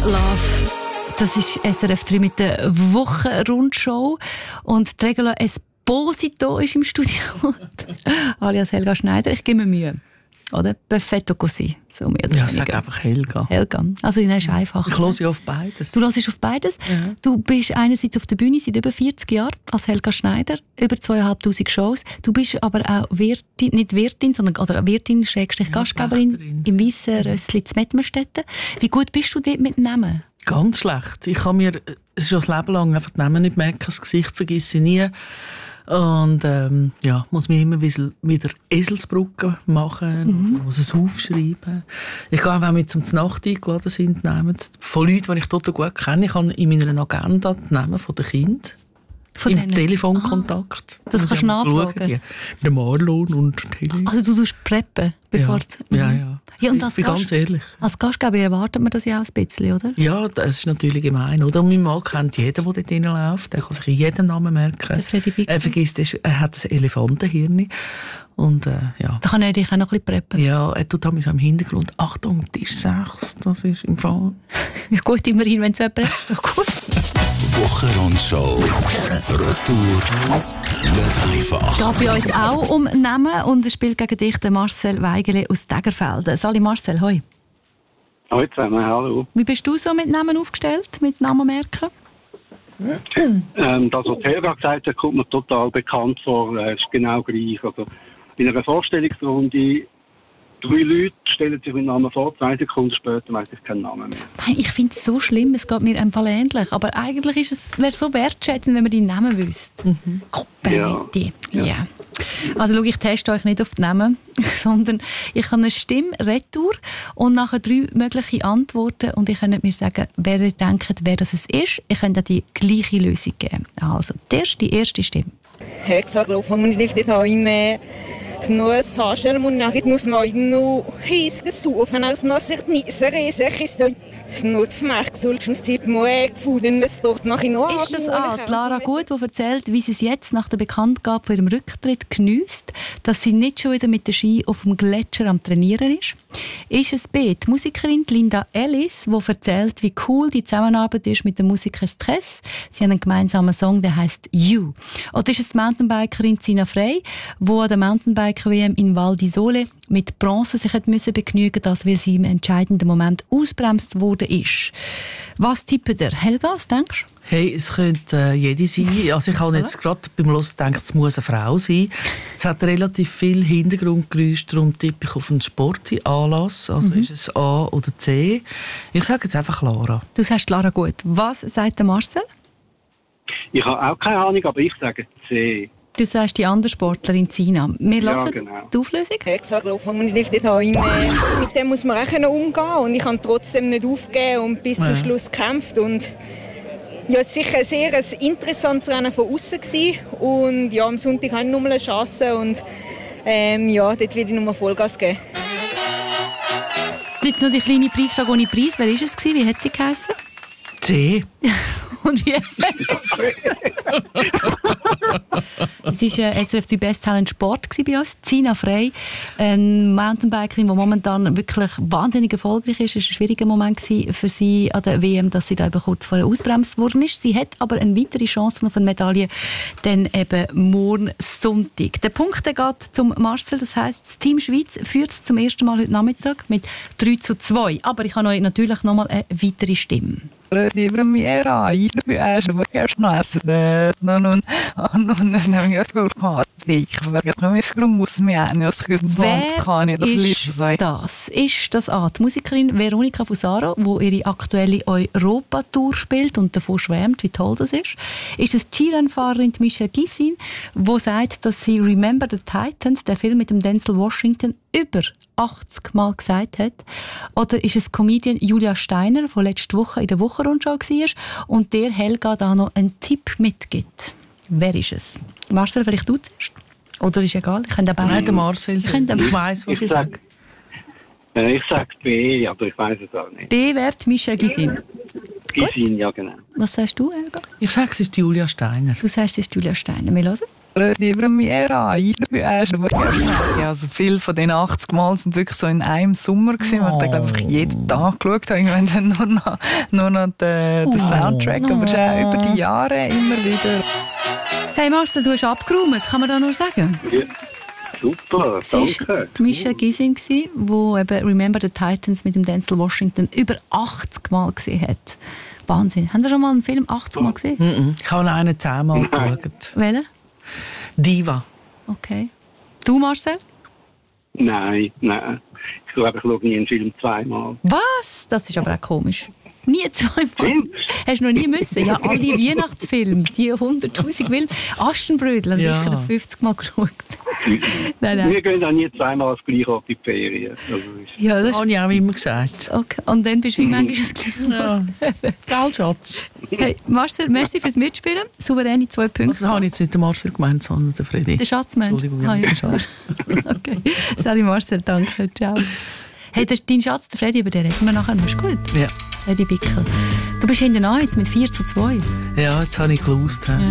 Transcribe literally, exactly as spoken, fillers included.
Love. Das ist S R F drei mit der Wochenrundschau. Und Regula Esposito ist im Studio. Alias Helga Schneider. Ich gebe mir Mühe. Oder? Perfetto così. So mehr oder ja, sag einfach Helga. Helga. Also, das ist einfach. Ich höre ja auf beides. Du hörst auf beides? Ja. Du bist einerseits auf der Bühne seit über vierzig Jahren als Helga Schneider. Über zweitausendfünfhundert Shows. Du bist aber auch Wirtin, nicht Wirtin, sondern oder Wirtin, Schrägstrich Gastgeberin ja, im Weissen Rössli zu Mettmerstetten. Wie gut bist du dort mit Namen? Ganz schlecht. Ich kann mir schon das Leben lang einfach die Namen nicht merken. Das Gesicht vergesse ich nie. Und ähm, ja, muss mir immer wieder Eselsbrücken machen, mhm. muss es aufschreiben. Ich gehe auch mit zum Nacht eingeladen sind, Namen von Leuten, die ich total gut kenne. Ich habe in meiner Agenda die Namen der Kinder. Von Im denen? Telefonkontakt. Ah, das also kannst du nachfragen? Die, der Marlon und Heli. Also du tust preppen, bevor ja. du... Ja, ja. Ja, und ich als bin Gast, ganz ehrlich. Als Gastgeber erwartet man das ja auch ein bisschen, oder? Ja, das ist natürlich gemein, oder? Und mein Mann kennt jeden, der dort reinläuft. Der kann sich jeden Namen merken. Der Freddy Bickel. Er vergisst, er hat ein Elefantenhirn. Und, äh, ja. Da kann er dich auch noch ein bisschen preppen. Ja, er tut so im Hintergrund. Achtung, Tisch sechs, das ist im Fall. Ja, gut, immerhin, wenn es jemand ist. Doch gut. Wochenrundschau. Retour. Nicht einfach. Es geht bei uns auch um Namen und es spielt gegen dich der Marcel Weigele aus Degerfelden. Sali Marcel, hoi. Hoi zusammen, hallo. Wie bist du so mit Namen aufgestellt, mit Namen merken? ähm, das, was Helga gesagt hat, kommt mir total bekannt vor. Es äh, ist genau gleich. Also, in einer Vorstellungsrunde, drei Leute stellen sich meinen Namen vor, zwei Sekunden später weiss ich keinen Namen mehr. Ich finde es so schlimm, es geht mir einfach ähnlich. Aber eigentlich ist es, wäre es so wertschätzend, wenn man deinen Namen wüsste. Mhm. Ja. Ja. ja. Also schau, ich teste euch nicht auf die Namen, sondern ich habe eine Stimmretour und nachher drei mögliche Antworten und ihr könnt mir sagen, wer ihr denkt, wer das ist. Ihr könnt auch die gleiche Lösung geben. Also, die erste, die erste Stimme. Jag sa att man inte ta in några saker men jag måste man nu hiska så för när det sig inte så resig så Not vermerkt sollst du es Zeit mal gefunden, es dort nach in Ordnung. Ist das A, Lara Gut, die erzählt, wie sie es jetzt nach der Bekanntgabe von ihrem Rücktritt geniesst, dass sie nicht schon wieder mit der Ski auf dem Gletscher am Trainieren ist? Ist es B, die Musikerin Linda Ellis, die erzählt, wie cool die Zusammenarbeit ist mit dem Musiker Stress? Sie haben einen gemeinsamen Song, der heisst «You». Oder ist es die Mountainbikerin Zina Frey, die an der Mountainbike-W M in Val di Sole mit Bronze sich hat müssen begnügen, dass weil sie im entscheidenden Moment ausbremst wurde ist. Was tippt ihr? Helga, was denkst du? Hey, es könnte äh, jede sein. Also ich habe jetzt gerade beim Hören gedacht, es muss eine Frau sein. Es hat relativ viel Hintergrundgeräusch, darum tippe ich auf einen Sportanlass. Also mhm. ist es A oder C? Ich sage jetzt einfach Lara. Du sagst Lara Gut. Was sagt der Marcel? Ich habe auch keine Ahnung, aber ich sage C. Du sagst die andere Sportlerin Zina. Wir ja, hören genau. die Auflösung. Ich sage, mit dem muss man auch umgehen und ich kann trotzdem nicht aufgeben und bis ja. zum Schluss gekämpft. Und ja, es war sicher ein sehr interessantes Rennen von außen gewesen. Und ja, am Sonntag habe ich nochmal eine Chance und ähm, ja, dort werde ich nochmal Vollgas geben. Jetzt noch die kleine Preisfrage ohne Preis. Wer war es? Wie hat sie geheißen? C. Und wie? Es war äh, S R F drei Best Talent Sport bei uns. Zina Frey, eine Mountainbikerin, die momentan wirklich wahnsinnig erfolgreich ist. Es war ein schwieriger Moment für sie an der W M, dass sie da eben kurz vorher ausbremst worden ist. Sie hat aber eine weitere Chance auf eine Medaille, dann eben morgen Sonntag. Der Punkt der geht zum Marcel, das heisst, das Team Schweiz führt zum ersten Mal heute Nachmittag mit drei zu zwei. Aber ich habe euch natürlich noch mal eine weitere Stimme. Die Premiere, ich bin erst mal erst nass, non non non non jag skulle ha det för jag tror muss mir nicht das sonst kann ich das Lied sein. Das ist das A, die Musikerin Veronika Fusaro, die ihre aktuelle Europatour spielt und davon schwärmt, wie toll das ist. Ist es die Skirennfahrerin Michelle Gissin, die sagt, dass sie Remember the Titans, der Film mit dem Denzel Washington, über achtzig Mal gesagt hat? Oder ist es Comedian Julia Steiner, die letzte Woche in der Wochenrundschau war und der Helga da noch einen Tipp mitgibt? Wer ist es? Marcel, vielleicht du zuerst? Oder ist egal? Ich kann dabei. Nein, der Marcel. Ich, ich weiss, was ich, ich sage. Sag, äh, ich sage B, aber ich weiss es auch nicht. B wird Michelle Gissin. Gissin, ja genau. Was sagst du, Helga? Ich sage, es ist Julia Steiner. Du sagst, es ist Julia Steiner. Wir hören. neben mir an. Ja, also viele von den achtzig Mal sind wirklich so in einem Sommer gewesen, weil ich den, glaube ich, jeden Tag geschaut habe. Irgendwann dann nur noch, nur noch den, den Soundtrack, aber es ist auch über die Jahre immer wieder. Hey Marcel, du hast abgeräumt, kann man da nur sagen? Ja. Super, Siehst, danke. die Michelle Gisin, die eben Remember the Titans mit dem Denzel Washington über achtzig Mal gesehen hat. Wahnsinn. Haben Sie schon mal einen Film achtzig Mal gesehen? Mm-mm. Ich habe einen zehnmal geschaut. Welchen? Diva. Okay. Du, Marcel? Nein, nein. Ich glaube, ich schaue nie einen Film zweimal. Was? Das ist aber auch komisch. Nie zweimal. Stimmt. Hast du noch nie müssen? Ja, all die Weihnachtsfilme, die hunderttausend will. Aschenbrödel haben Ja. sicher fünfzig Mal geschaut. nein, nein. Wir gehen auch nie zweimal das gleiche auf die Ferien. Also, Ja, das Das ist habe ich auch immer gesagt. okay. Und dann bist du wie manchmal das Gefühl. Ja. Gell, Schatz? Hey, Marcel, merci fürs Mitspielen. Souveräne zwei Punkte. Das habe ich jetzt nicht den Marcel gemeint, sondern den Freddy. Der Schatzmensch. Entschuldigung, ja. Ah, ja, Schatz. Okay. Sali Marcel, danke. Ciao. Hey, das ist dein Schatz, der Freddy, über den reden wir nachher noch. Ist gut? Ja. Freddy Bickel. Du bist hinten an jetzt mit vier zu zwei. Ja, jetzt habe ich gelöst. Ja.